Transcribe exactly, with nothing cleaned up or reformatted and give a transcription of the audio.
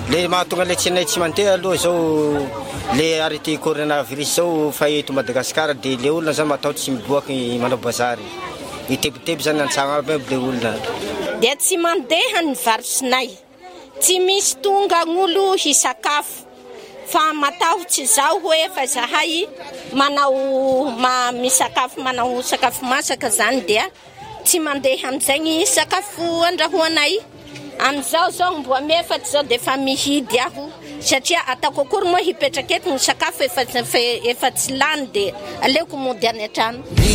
Le mahatonga le tsy nay tsy mandeha aloha zao le arrêté coronavirus zao fa eto Madagasikara dia le olona zany matahotra tsy miboaky manao bazary itebiteby zany an-tsagno aby le olona dia tsy mandeha ny varosinay tsy misy tonga gn'olo hisakafo fa matahotra izao hoe efa zahay manao ma misakafo manao sakafo masaka zany dia tsy mandeha amin'izay sakafo andrahoanay amin'izao zao mboa mefaty zao dia efa mihidy aho satria ataoko akory moa hipetraka eto ny sakafo efa efa tsy lany dia aleoko mody any an-trano.